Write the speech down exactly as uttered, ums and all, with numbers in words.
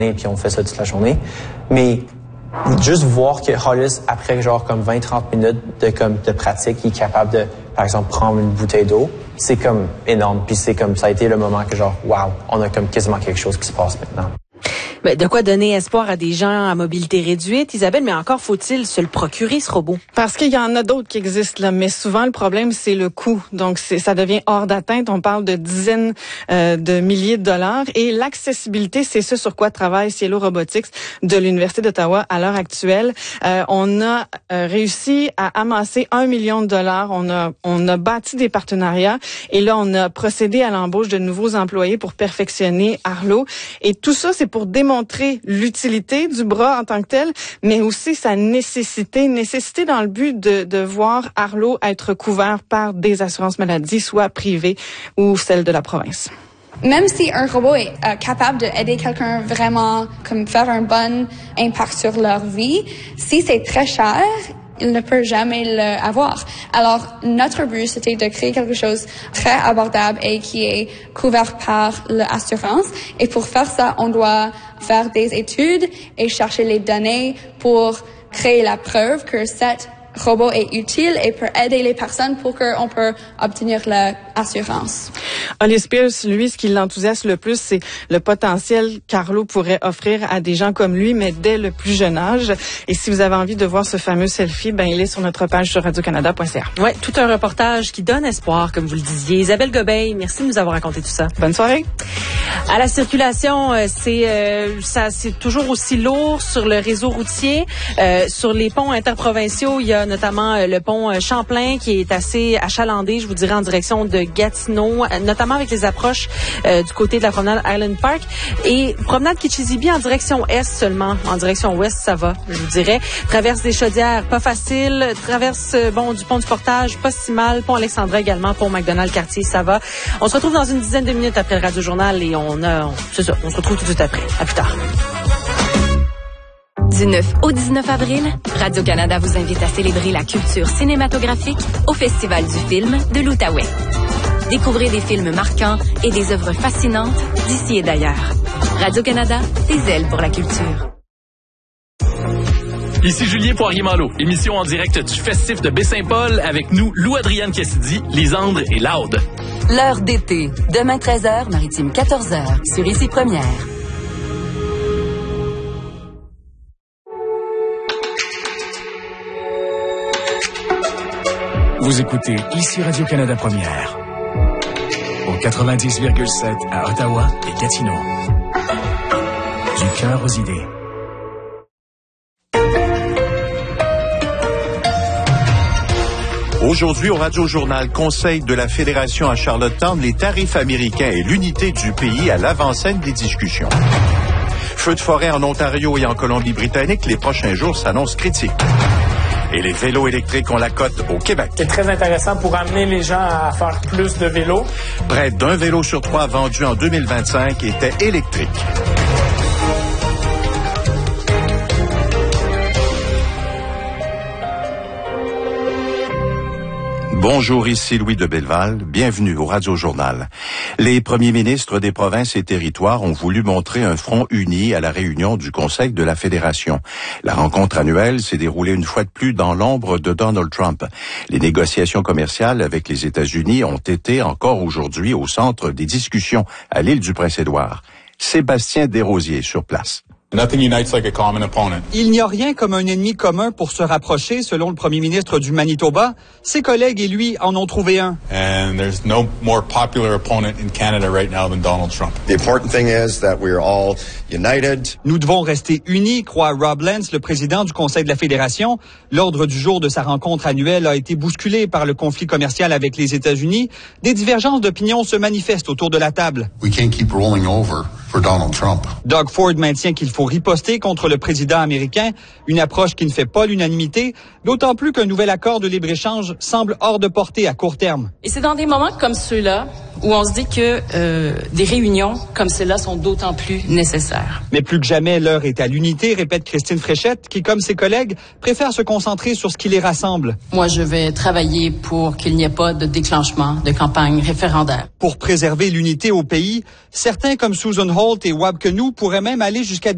et puis on fait ça toute la journée. Mais juste voir que Hollis, après genre comme vingt à trente minutes de, comme, de pratique, il est capable de, par exemple, prendre une bouteille d'eau, c'est comme énorme. Puis c'est comme, ça a été le moment que genre, wow, on a comme quasiment quelque chose qui se passe maintenant. Ben, de quoi donner espoir à des gens à mobilité réduite, Isabelle, mais encore faut-il se le procurer, ce robot? Parce qu'il y en a d'autres qui existent, là, mais souvent, le problème, c'est le coût. Donc, c'est, ça devient hors d'atteinte. On parle de dizaines euh, de milliers de dollars. Et l'accessibilité, c'est ce sur quoi travaille Cielo Robotics de l'Université d'Ottawa à l'heure actuelle. Euh, on a euh, réussi à amasser un million de dollars. On a, on a bâti des partenariats. Et là, on a procédé à l'embauche de nouveaux employés pour perfectionner Arlo. Et tout ça, c'est pour démontrer montrer l'utilité du bras en tant que tel, mais aussi sa nécessité, nécessité dans le but de, de voir Arlo être couvert par des assurances maladie, soit privées ou celles de la province. Même si un robot est euh, capable d'aider quelqu'un vraiment, comme faire un bon impact sur leur vie, si c'est très cher, il ne peut jamais l'avoir. Alors, notre but, c'était de créer quelque chose de très abordable et qui est couvert par l'assurance. Et pour faire ça, on doit faire des études et chercher les données pour créer la preuve que cette robot est utile et peut aider les personnes pour qu'on peut obtenir l'assurance. Hollis Pierce, lui, ce qui l'enthousiasme le plus, c'est le potentiel qu'Arlo pourrait offrir à des gens comme lui, mais dès le plus jeune âge. Et si vous avez envie de voir ce fameux selfie, ben il est sur notre page sur radio canada point c a. Ouais, tout un reportage qui donne espoir, comme vous le disiez. Isabelle Gobeil, merci de nous avoir raconté tout ça. Bonne soirée. À la circulation, c'est euh, ça, c'est toujours aussi lourd sur le réseau routier, euh, sur les ponts interprovinciaux. Il y a notamment euh, le pont Champlain qui est assez achalandé, je vous dirais, en direction de Gatineau, notamment avec les approches euh, du côté de la promenade Island Park. Et promenade Kitchissippi en direction est seulement. En direction ouest, ça va, je vous dirais. Traverse des Chaudières, pas facile. Traverse bon du pont du Portage, pas si mal. Pont Alexandra également, pont McDonald-Cartier, ça va. On se retrouve dans une dizaine de minutes après le Radio-Journal et on a, on, c'est ça, on se retrouve tout de suite après. À plus tard. Du neuf au dix-neuf avril, Radio-Canada vous invite à célébrer la culture cinématographique au Festival du film de l'Outaouais. Découvrez des films marquants et des œuvres fascinantes d'ici et d'ailleurs. Radio-Canada, des ailes pour la culture. Ici Julien Poirier-Malo, émission en direct du Festif de Baie-Saint-Paul avec nous, Lou-Adrienne Cassidy, Lisandre et Laude. L'heure d'été, demain treize heures, Maritime quatorze heures, sur Ici Première. Vous écoutez Ici Radio-Canada Première, au quatre-vingt-dix virgule sept à Ottawa et Gatineau. Du cœur aux idées. Aujourd'hui, au Radio-Journal, conseil de la Fédération à Charlottetown, les tarifs américains et l'unité du pays à l'avant-scène des discussions. Feux de forêt en Ontario et en Colombie-Britannique, les prochains jours s'annoncent critiques. Et les vélos électriques ont la cote au Québec. C'est très intéressant pour amener les gens à faire plus de vélos. Près d'un vélo sur trois vendu en deux mille vingt-cinq était électrique. Bonjour, ici Louis de Belleval. Bienvenue au Radio-Journal. Les premiers ministres des provinces et territoires ont voulu montrer un front uni à la réunion du Conseil de la Fédération. La rencontre annuelle s'est déroulée une fois de plus dans l'ombre de Donald Trump. Les négociations commerciales avec les États-Unis ont été encore aujourd'hui au centre des discussions à l'île du Prince-Édouard. Sébastien Desrosiers sur place. Nothing unites like a common opponent. Il n'y a rien comme un ennemi commun pour se rapprocher, selon le premier ministre du Manitoba. Ses collègues et lui en ont trouvé un. And there's no more popular opponent in Canada right now than Donald Trump. The important thing is that we are all united. Nous devons rester unis, croit Rob Lance, le président du Conseil de la Fédération. L'ordre du jour de sa rencontre annuelle a été bousculé par le conflit commercial avec les États-Unis. Des divergences d'opinion se manifestent autour de la table. We can't keep rolling over for Donald Trump. Doug Ford maintient qu'il faut riposter contre le président américain, une approche qui ne fait pas l'unanimité, d'autant plus qu'un nouvel accord de libre-échange semble hors de portée à court terme. Et c'est dans des moments comme ceux-là où on se dit que euh, des réunions comme celles-là sont d'autant plus nécessaires. Mais plus que jamais, l'heure est à l'unité, répète Christine Fréchette, qui, comme ses collègues, préfère se concentrer sur ce qui les rassemble. Moi, je vais travailler pour qu'il n'y ait pas de déclenchement de campagne référendaire. Pour préserver l'unité au pays, certains comme Susan Holt et Wab Kinew pourraient même aller jusqu'à